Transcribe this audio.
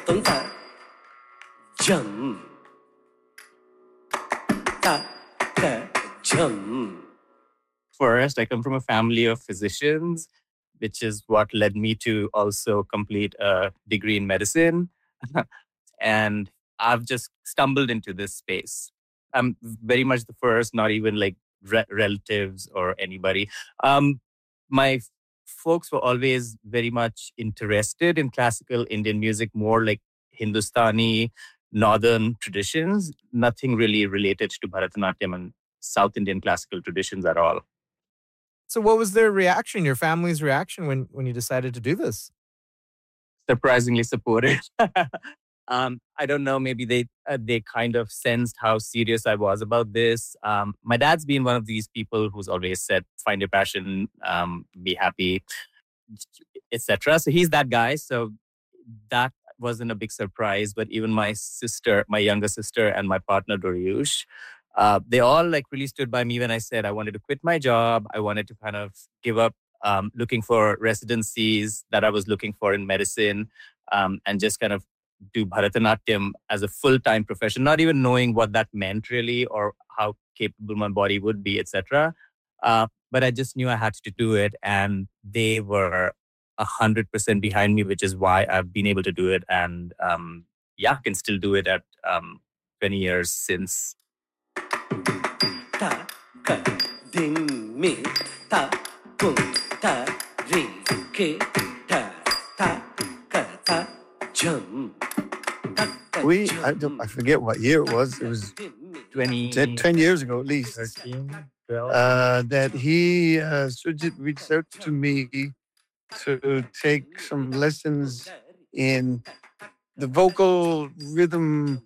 ta jum ta ka jum. First, I come from a family of physicians, which is what led me to also complete a degree in medicine. And I've just stumbled into this space. I'm very much the first, not even like relatives or anybody. My folks were always very much interested in classical Indian music, more like Hindustani, northern traditions, nothing really related to Bharatanatyam and South Indian classical traditions at all. So what was their reaction, your family's reaction when you decided to do this? Surprisingly supportive. I don't know. Maybe they kind of sensed how serious I was about this. My dad's been one of these people who's always said, "Find your passion, be happy, etc." So he's that guy. So that wasn't a big surprise. But even my sister, my younger sister, and my partner Doriush, they all like really stood by me when I said I wanted to quit my job. I wanted to kind of give up looking for residencies that I was looking for in medicine, and just kind of do Bharatanatyam as a full-time profession, not even knowing what that meant really or how capable my body would be, etc. But I just knew I had to do it, and they were 100% behind me, which is why I've been able to do it, and can still do it at 20 years since. Ta ka din mi ta pum ta ri ke ta ka ta jum. I forget what year it was. It was 10 years ago at least. 13, 12. That he Sujit reached out to me to take some lessons in the vocal rhythm